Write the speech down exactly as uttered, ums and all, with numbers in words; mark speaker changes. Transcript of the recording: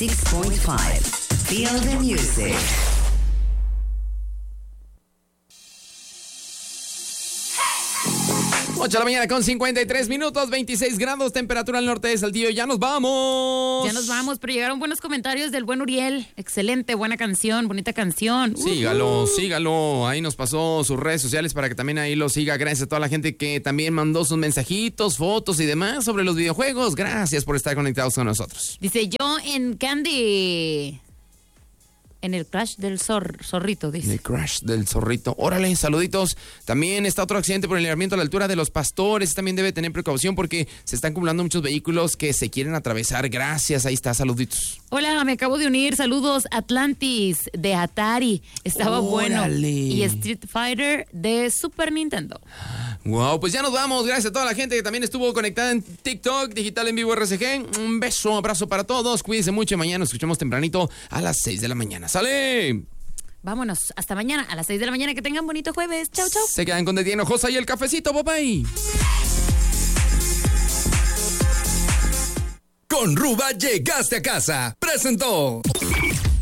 Speaker 1: seis punto cinco. Feel the music.
Speaker 2: ocho de la mañana con cincuenta y tres minutos, veintiséis grados, temperatura al norte de Saltillo. Ya nos vamos.
Speaker 3: Ya nos vamos, pero llegaron buenos comentarios del buen Uriel. Excelente, buena canción, bonita canción.
Speaker 2: Sígalo,
Speaker 3: Uh-huh.
Speaker 2: sígalo. Ahí nos pasó sus redes sociales para que también ahí lo siga. Gracias a toda la gente que también mandó sus mensajitos, fotos y demás sobre los videojuegos. Gracias por estar conectados con nosotros.
Speaker 3: Dice, yo en Candy... En el crash del zor, zorrito, dice.
Speaker 2: El crash del zorrito. Órale, saluditos. También está otro accidente por el libramiento a la altura de Los Pastores. También debe tener precaución porque se están acumulando muchos vehículos que se quieren atravesar. Gracias, ahí está, saluditos.
Speaker 3: Hola, me acabo de unir. Saludos, Atlantis de Atari. Estaba
Speaker 2: Órale.
Speaker 3: bueno. Y Street Fighter de Super Nintendo.
Speaker 2: Wow, pues ya nos vamos. Gracias a toda la gente que también estuvo conectada en TikTok, Digital en Vivo R C G. Un beso, un abrazo para todos. Cuídense mucho y mañana nos escuchamos tempranito a las seis de la mañana. ¡Sale!
Speaker 3: Vámonos, hasta mañana a las seis de la mañana. Que tengan bonito jueves. Chau, chau.
Speaker 2: Se quedan con Detiene Hinojosa y el cafecito, papay.
Speaker 4: Con Ruba llegaste a casa. Presentó